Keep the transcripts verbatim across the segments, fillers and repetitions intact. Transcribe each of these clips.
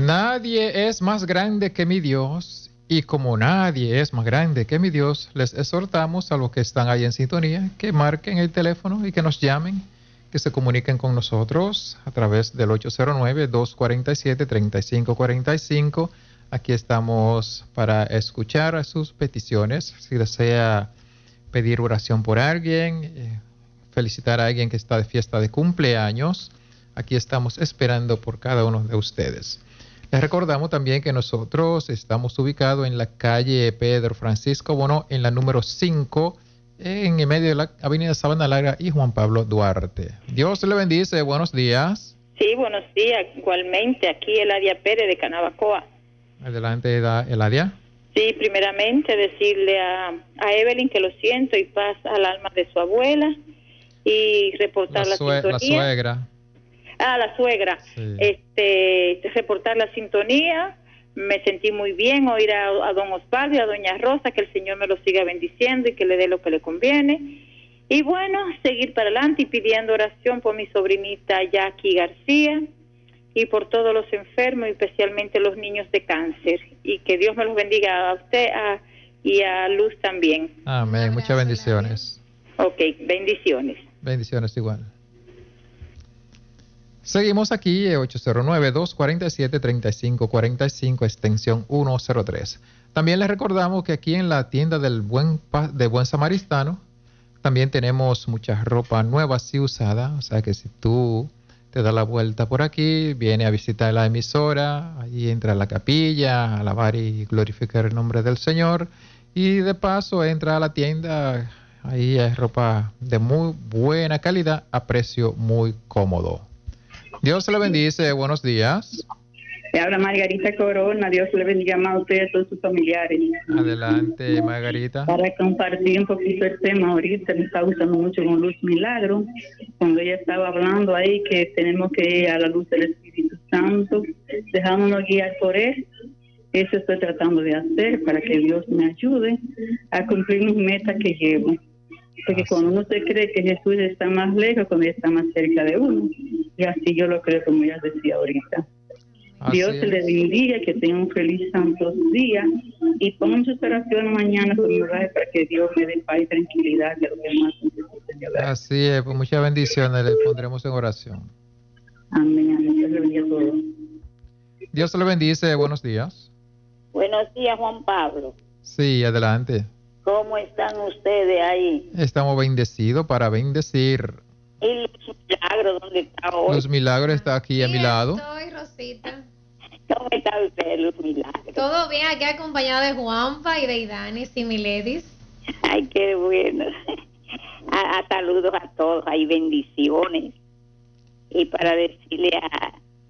Nadie es más grande que mi Dios, y como nadie es más grande que mi Dios, les exhortamos a los que están ahí en sintonía que marquen el teléfono y que nos llamen, que se comuniquen con nosotros a través del ocho cero nueve, dos cuatro siete, tres cinco cuatro cinco. Aquí estamos para escuchar sus peticiones. Si desea pedir oración por alguien, eh, felicitar a alguien que está de fiesta de cumpleaños, aquí estamos esperando por cada uno de ustedes. Les recordamos también que nosotros estamos ubicados en la calle Pedro Francisco Bono, en la número cinco, en el medio de la avenida Sabana Larga y Juan Pablo Duarte. Dios le bendice, buenos días. Sí, buenos días, igualmente, aquí Eladia Pérez de Canabacoa. Adelante, Eladia. Sí, primeramente decirle a, a Evelyn que lo siento y paz al alma de su abuela y reportar la, la sue- sintonía. La suegra. Ah, la suegra. Sí. Este, reportar la sintonía. Me sentí muy bien oír a, a don Osvaldo y a doña Rosa, que el Señor me lo siga bendiciendo y que le dé lo que le conviene. Y bueno, seguir para adelante y pidiendo oración por mi sobrinita Jackie García y por todos los enfermos, y especialmente los niños de cáncer. Y que Dios me los bendiga a usted a, y a Luz también. Amén, muchas bendiciones. Ok, bendiciones. Bendiciones igual. Seguimos aquí, ocho cero nueve, dos cuatro siete, tres cinco cuatro cinco, extensión ciento tres. También les recordamos que aquí en la tienda del Buen, de Buen Samaritano también tenemos mucha ropa nueva y usada. O sea que si tú te das la vuelta por aquí, viene a visitar la emisora, ahí entra a la capilla, a alabar y glorificar el nombre del Señor. Y de paso entra a la tienda, ahí hay ropa de muy buena calidad a precio muy cómodo. Dios le bendice, buenos días. Le habla Margarita Corona, Dios le bendiga más a usted y a todos sus familiares. Adelante, Margarita. Para compartir un poquito el tema, ahorita me está gustando mucho con Luz Milagro, cuando ella estaba hablando ahí que tenemos que ir a la luz del Espíritu Santo, dejándonos guiar por Él. Eso estoy tratando de hacer para que Dios me ayude a cumplir mis metas que llevo. Porque así, cuando uno se cree que Jesús está más lejos, cuando está más cerca de uno. Y así yo lo creo, como ya decía ahorita. Así Dios es. Le bendiga, que tenga un feliz santo día. Y pongan sus oraciones mañana por mi oración para que Dios me dé paz y tranquilidad, que es lo que más necesito. Así es, pues muchas bendiciones le pondremos en oración. Amén, amén. Dios le bendiga a todos. Dios le bendice, buenos días. Buenos días, Juan Pablo. Sí, adelante. ¿Cómo están ustedes ahí? Estamos bendecidos para bendecir. ¿Y Luz Milagro dónde está hoy? Luz Milagro está aquí sí, a mi lado. Estoy, Rosita. ¿Cómo está usted, Luz Milagro? Todo bien, aquí acompañada de Juanpa y de Idanis y Miledis. Ay, qué bueno. A, a saludos a todos, hay bendiciones. Y para decirle a...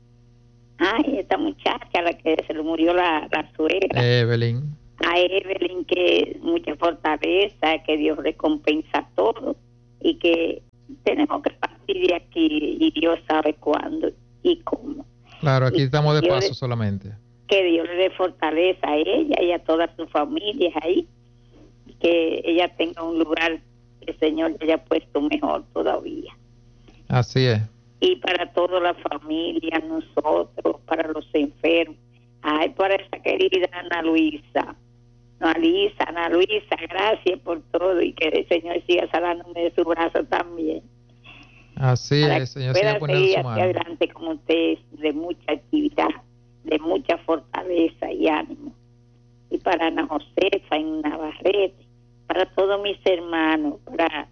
Ay, esta muchacha a la que se le murió la, la suegra. Evelyn. A Evelyn, que mucha fortaleza, que Dios recompensa todo y que tenemos que partir de aquí y Dios sabe cuándo y cómo. Claro, aquí y estamos de Dios paso le, solamente. Que Dios le dé fortaleza a ella y a todas sus familias ahí, que ella tenga un lugar que el Señor le haya puesto mejor todavía. Así es. Y para toda la familia, nosotros, para los enfermos. Ay, para esa querida Ana Luisa. Ana Luisa, Ana Luisa, gracias por todo y que el Señor siga salándome de su brazo también. Así para es, Señor, siga poniendo su mano. Adelante como usted, de mucha actividad, de mucha fortaleza y ánimo. Y para Ana Josefa en Navarrete, para todos mis hermanos, para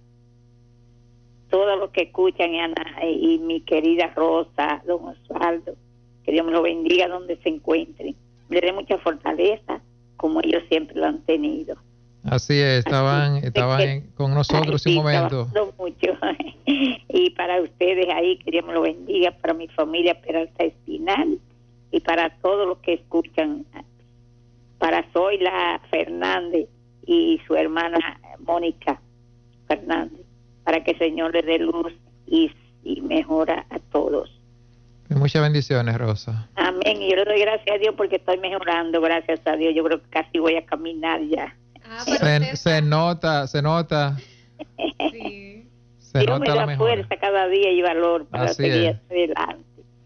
todos los que escuchan y, Ana, y mi querida Rosa, don Osvaldo, que Dios me lo bendiga donde se encuentren. Le dé mucha fortaleza, como ellos siempre lo han tenido. Así es, estaban, Así, estaban que, en, con nosotros en un momento. Mucho. Y para ustedes ahí, que Dios me lo bendiga, para mi familia Peralta Espinal y para todos los que escuchan, para Zoila Fernández y su hermana Mónica Fernández, para que el Señor le dé luz y, y mejora a todos. Muchas bendiciones, Rosa. Amén. Y yo le doy gracias a Dios porque estoy mejorando, gracias a Dios. Yo creo que casi voy a caminar ya. Ah, se, se nota, se nota. Sí. Se Dios nota me da la mejora. Fuerza cada día y valor para Así seguir es. adelante.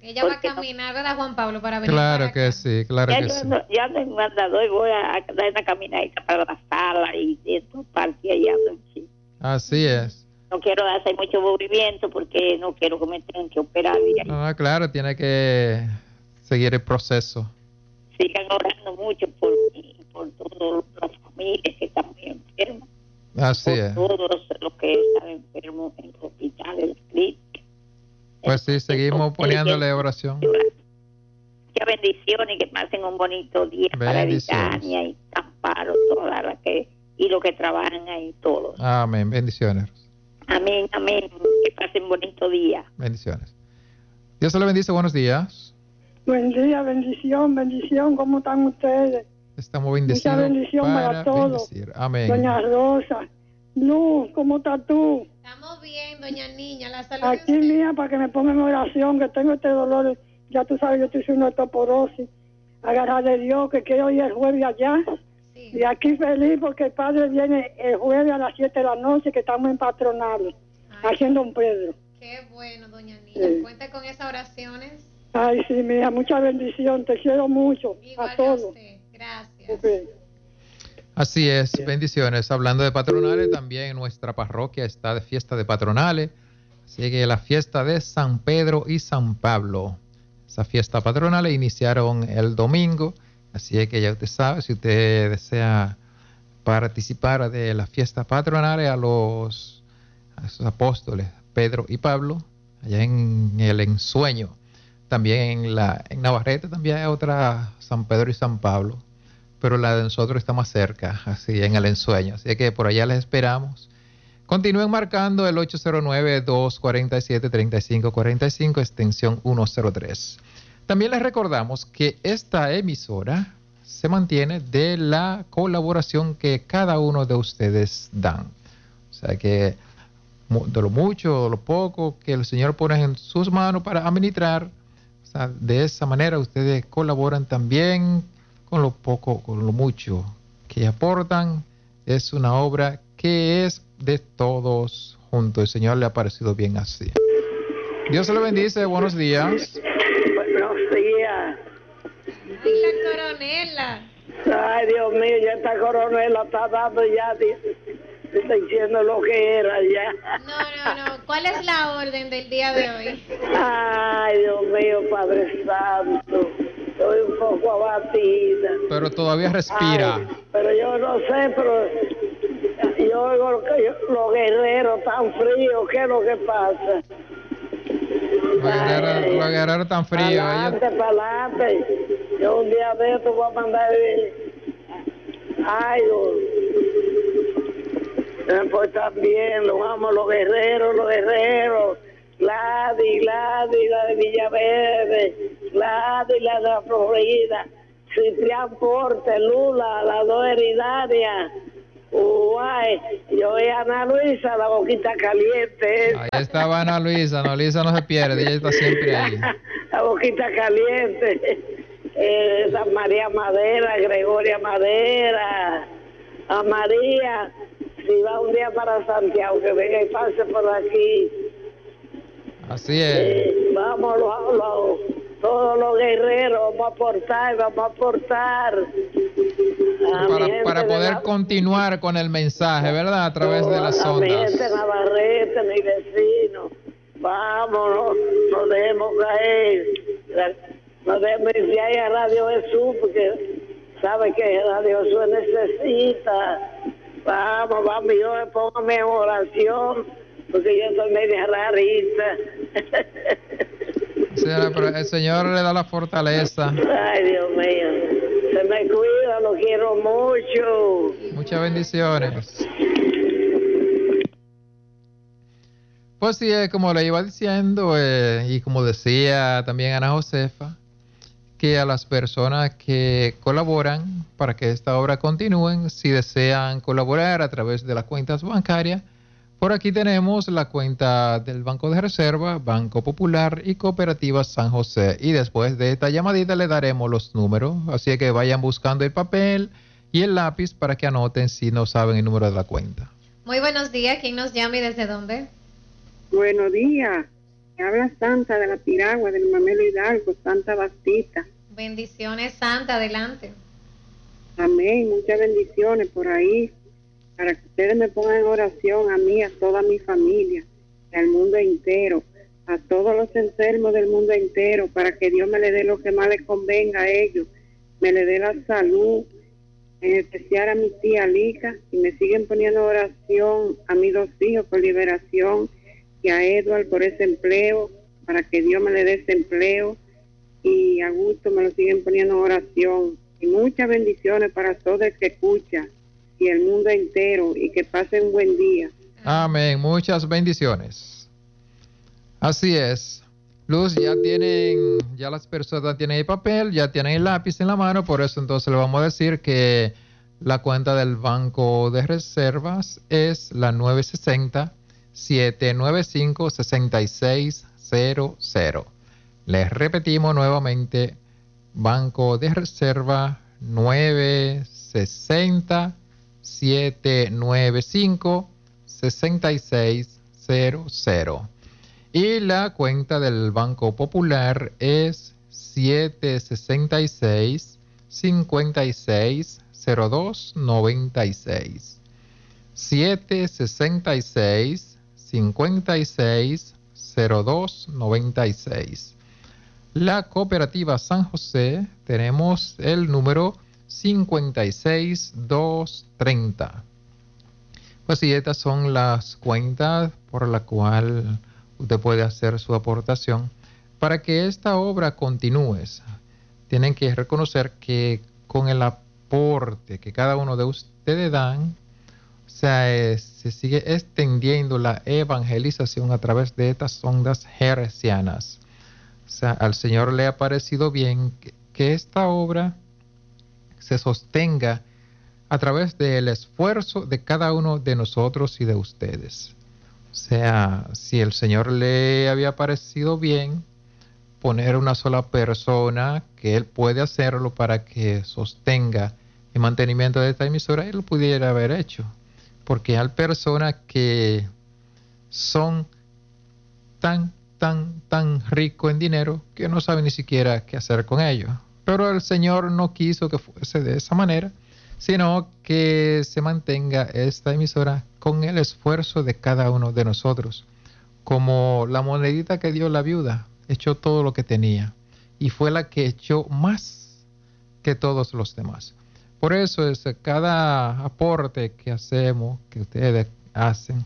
Ella va a Porque no- caminar, ¿verdad, Juan Pablo? Para venir Claro para que acá. sí, claro Ya que yo sí. ando, ya ando en un andador y voy a, a dar una caminadita para la sala y de estos parques allá. Sí. Así es. No quiero hacer mucho movimiento porque no quiero que me tengan que operar y ahí. Ah, claro, tiene que seguir el proceso. Sigan orando mucho por mí, por todas las familias que están muy enfermas, Así por es. todos los, los que están enfermos en los hospitales, en las clínicas. Pues sí, seguimos Entonces, poniéndole oración. Muchas bendiciones y que pasen un bonito día para Bendiciones. Vidania y Amparo, todas las que, y los que trabajan ahí, todos. Amén. Bendiciones. Amén, amén. Que pasen un bonito día. Bendiciones. Dios se le bendice. Buenos días. Buen día, bendición, bendición. ¿Cómo están ustedes? Estamos bendecidos Mucha bendición para para todos. bendecir. Amén. Doña Rosa, Luz, ¿cómo estás tú? Estamos bien, doña Niña, la salud de Aquí, usted. mía, para que me pongan en oración, que tengo este dolor. Ya tú sabes, yo estoy haciendo osteoporosis. Agarrar de Dios, que quiero ir el jueves allá. Sí. Y aquí feliz porque el padre viene el jueves a las siete de la noche, que estamos en Patronales, Ay, haciendo un Pedro. qué bueno, doña Niña. Sí. Cuenta con esas oraciones. Ay, sí, mía, mucha bendición. Te quiero mucho. Igual a a todos. usted. Gracias. Ok. Así es, bendiciones. Hablando de patronales, también nuestra parroquia está de fiesta de patronales. Así que la fiesta de San Pedro y San Pablo. Esa fiesta patronales iniciaron el domingo. Así es que ya usted sabe, si usted desea participar de la fiesta patronales a los, a esos apóstoles, Pedro y Pablo, allá en el ensueño. También en, la, en Navarrete también hay otra San Pedro y San Pablo, pero la de nosotros está más cerca, así en el ensueño. Así que por allá les esperamos. Continúen marcando el ocho cero nueve, dos cuatro siete, tres cinco cuatro cinco, extensión ciento tres. También les recordamos que esta emisora se mantiene de la colaboración que cada uno de ustedes dan. O sea que de lo mucho o lo poco que el Señor pone en sus manos para administrar, o sea, de esa manera ustedes colaboran también con lo poco, con lo mucho que aportan. Es una obra que es de todos juntos. El Señor le ha parecido bien así. Dios se lo bendice. Buenos días. Buenos días. Ay, la coronela. Ay, Dios mío, ya esta coronela está dando ya, di- está diciendo lo que era ya. No, no, no. ¿Cuál es la orden del día de hoy? Ay, Dios mío, Padre Santo, estoy un poco abatida. Pero todavía respira. Ay, pero yo no sé, pero yo oigo lo que yo- los guerreros tan fríos, ¿qué es lo que pasa? Los guerreros, los guerreros están fríos. Ellos- Adelante, para adelante. Yo un día de esto voy a mandar. Ay, Dios. Eh, Pues también los amo, los guerreros, los guerreros. Gladys, Gladys, la de Villaverde. Gladys, la de la Florida. Ciprián Porte, Lula, la dos heredarias. Uruguay. Yo voy a Ana Luisa, la boquita caliente. esa. Ahí estaba Ana Luisa. Ana Luisa no se pierde. Ella está siempre ahí. La boquita caliente. Eh, San María Madera, Gregoria Madera, a María, si va un día para Santiago, que venga y pase por aquí. Así es. Eh, vamos, los, los, todos los guerreros, vamos a aportar, vamos a aportar. A mi Para, gente para de poder la- continuar con el mensaje, ¿verdad? A través de las a mi ondas. gente Navarrete, mi vecino. Vamos, no, no dejemos caer. No debemos ir ahí a Radio Jesús porque sabe que Radio Jesús necesita. Vamos, vamos, yo póngame en oración porque yo soy media rarita. Señora, pero el Señor le da la fortaleza. Ay, Dios mío. Se me cuida, lo quiero mucho. Muchas bendiciones. Pues sí, eh, como le iba diciendo, eh, y como decía también Ana Josefa, que a las personas que colaboran para que esta obra continúe, si desean colaborar a través de las cuentas bancarias, por aquí tenemos la cuenta del Banco de Reserva, Banco Popular y Cooperativa San José. Y después de esta llamadita le daremos los números, así que vayan buscando el papel y el lápiz para que anoten si no saben el número de la cuenta. Muy buenos días. ¿Quién nos llama y desde dónde? Buenos días. Habla Santa de la Piragua, del Mamelo Hidalgo, Santa Bastita. Bendiciones, Santa, adelante. Amén, muchas bendiciones por ahí, para que ustedes me pongan en oración a mí, a toda mi familia, al mundo entero, a todos los enfermos del mundo entero, para que Dios me le dé lo que más les convenga a ellos, me le dé la salud, en especial a mi tía Lica, y me siguen poniendo oración a mis dos hijos por liberación, y a Edward por ese empleo, para que Dios me le dé ese empleo, y a Augusto me lo siguen poniendo en oración, y muchas bendiciones para todo el que escucha, y el mundo entero, y que pasen un buen día. Amén, muchas bendiciones. Así es. Luz, ya tienen, ya las personas tienen el papel, ya tienen el lápiz en la mano, por eso entonces le vamos a decir que la cuenta del Banco de Reservas es la nueve seis cero, siete nueve cinco, seis seis cero cero. Les repetimos nuevamente, Banco de Reserva nueve seis cero, siete nueve cinco, seis seis cero cero. Y la cuenta del Banco Popular es siete seis seis, cinco seis cero dos nueve seis. siete seis seis, cinco seis cero dos nueve seis. La Cooperativa San José, tenemos el número cincuenta y seis doscientos treinta. Pues sí, estas son las cuentas por la cual usted puede hacer su aportación. Para que esta obra continúe, tienen que reconocer que con el aporte que cada uno de ustedes dan, o sea, es, se sigue extendiendo la evangelización a través de estas ondas hercianas. O sea, al Señor le ha parecido bien que, que esta obra se sostenga a través del esfuerzo de cada uno de nosotros y de ustedes. O sea, si el Señor le había parecido bien poner una sola persona, que Él puede hacerlo para que sostenga el mantenimiento de esta emisora, Él lo pudiera haber hecho. Porque hay personas que son tan, tan, tan ricos en dinero que no saben ni siquiera qué hacer con ellos. Pero el Señor no quiso que fuese de esa manera, sino que se mantenga esta emisora con el esfuerzo de cada uno de nosotros. Como la monedita que dio la viuda, echó todo lo que tenía y fue la que echó más que todos los demás. Por eso es cada aporte que hacemos, que ustedes hacen,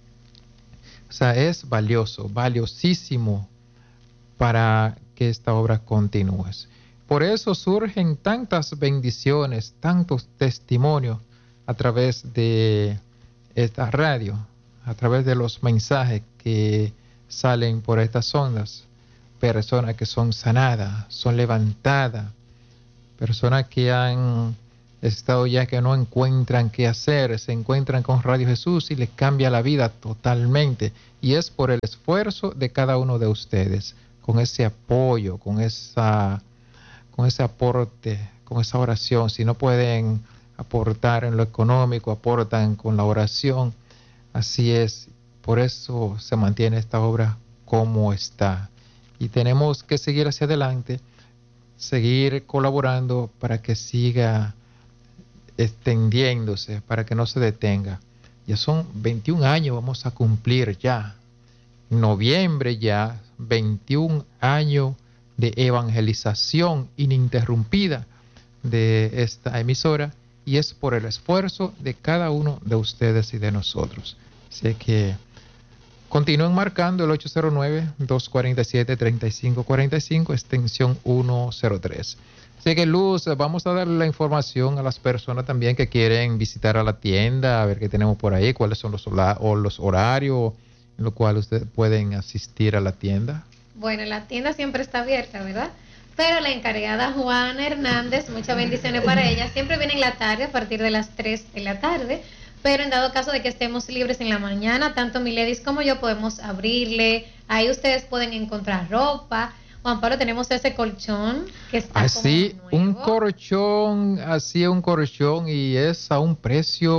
o sea, es valioso, valiosísimo para que esta obra continúe. Por eso surgen tantas bendiciones, tantos testimonios a través de esta radio, a través de los mensajes que salen por estas ondas. Personas que son sanadas, son levantadas, personas que han estado ya que no encuentran qué hacer, se encuentran con Radio Jesús y les cambia la vida totalmente. Y es por el esfuerzo de cada uno de ustedes, con ese apoyo, con esa... con ese aporte, con esa oración. Si no pueden aportar en lo económico, aportan con la oración. Así es, por eso se mantiene esta obra como está. Y tenemos que seguir hacia adelante, seguir colaborando para que siga extendiéndose, para que no se detenga. Ya son veintiún años, vamos a cumplir ya. En noviembre ya, veintiún años de evangelización ininterrumpida de esta emisora, y es por el esfuerzo de cada uno de ustedes y de nosotros. Así que continúen marcando el ocho cero nueve, dos cuatro siete, tres cinco cuatro cinco, extensión ciento tres. Así que Luz, vamos a darle la información a las personas también que quieren visitar a la tienda, a ver qué tenemos por ahí, cuáles son los, o los horarios en los cuales ustedes pueden asistir a la tienda. Bueno, la tienda siempre está abierta, ¿verdad? Pero la encargada Juana Hernández, muchas bendiciones para ella, siempre viene en la tarde a partir de las tres de la tarde, pero en dado caso de que estemos libres en la mañana, tanto Miledis como yo podemos abrirle, ahí ustedes pueden encontrar ropa. Juan Pablo, tenemos ese colchón que está así, como nuevo. Un colchón, así un colchón, y es a un precio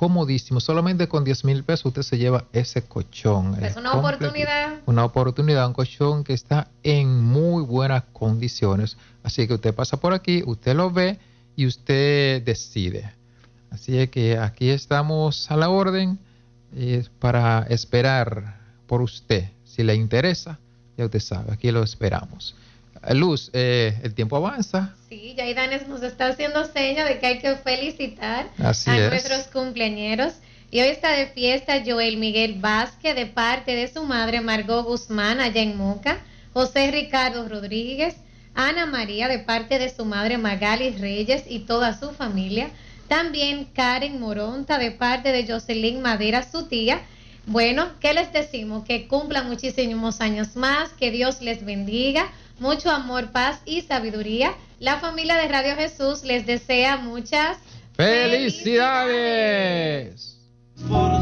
comodísimo. Solamente con diez mil pesos usted se lleva ese colchón. Es una oportunidad. Una oportunidad, un colchón que está en muy buenas condiciones. Así que usted pasa por aquí, usted lo ve y usted decide. Así es que aquí estamos a la orden eh, para esperar por usted. Si le interesa, ya usted sabe, aquí lo esperamos. Luz, eh, el tiempo avanza. Sí, ya Idanes nos está haciendo seña de que hay que felicitar Así a es. nuestros cumpleañeros. Y hoy está de fiesta Joel Miguel Vázquez de parte de su madre Margot Guzmán allá en Moca, José Ricardo Rodríguez, Ana María de parte de su madre Magali Reyes y toda su familia, también Karen Moronta de parte de Jocelyn Madera, su tía. Bueno, ¿qué les decimos? Que cumplan muchísimos años más, que Dios les bendiga, mucho amor, paz y sabiduría. La familia de Radio Jesús les desea muchas felicidades. Por